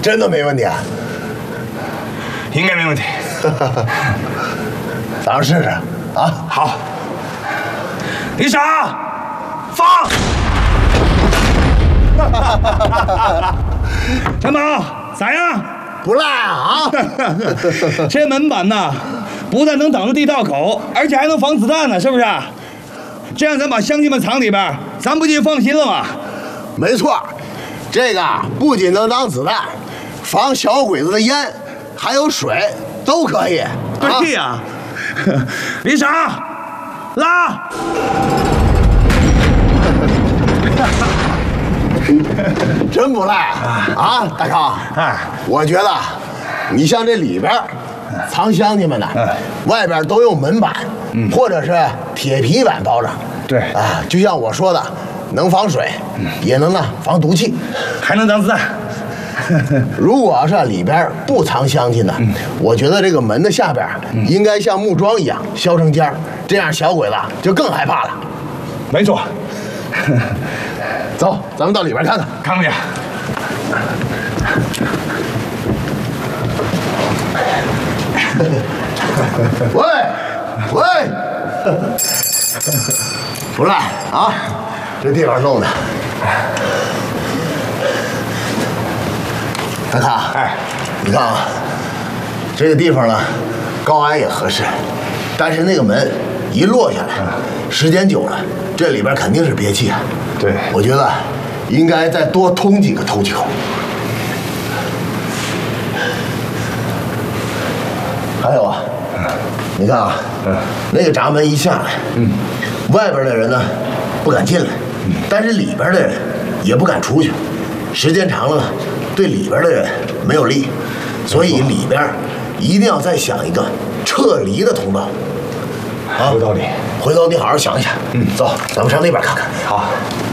真的没问题啊？ 应该没问题。 咱们试试啊！ 好，李傻，放！ 陈宝，咋样？ 不赖啊！ 这门板呐，不但能挡住地道口，而且还能防子弹呢，是不是？这样咱把乡亲们藏里边，咱不就放心了吗？ 没错，这个不仅能当子弹，防小鬼子的烟，还有水都可以。 对呀，李傻，拉！ 真不赖啊，大康！ 哎， 我觉得你像这里边藏乡亲们的，外边都用门板，或者是铁皮板包着。 对啊，就像我说的，能防水，也能呢防毒气， 还能当子弹。 如果要是里边不藏乡亲的，我觉得这个门的下边应该像木桩一样削成尖儿，这样小鬼子就更害怕了。 没错。 走，咱们到里边看看。 看看去。 喂，喂，不赖啊，这地方弄的。大康， 哎， 你看啊，这个地方呢，高矮也合适，但是那个门一落下来，时间久了，这里边肯定是憋气啊。 对， 我觉得应该再多通几个透气口。还有啊，你看啊，那个闸门一下来，外边的人呢不敢进来，但是里边的人也不敢出去，时间长了呢，对里边的人没有利，所以里边一定要再想一个撤离的通道。 有道理。 回头你好好想想。走，咱们上那边看看。 好。